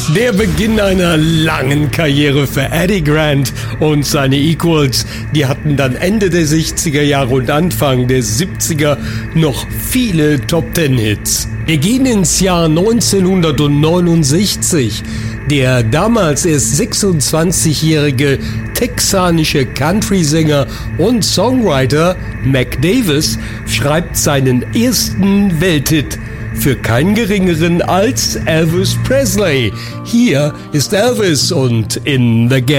Der Beginn einer langen Karriere für Eddie Grant und seine Equals. Die hatten dann Ende der 60er Jahre und Anfang der 70er noch viele Top-10-Hits. Wir gehen ins Jahr 1969. Der damals erst 26-jährige texanische Country-Sänger und Songwriter Mac Davis schreibt seinen ersten Welthit für keinen geringeren als Elvis Presley. Hier ist Elvis und In the Game.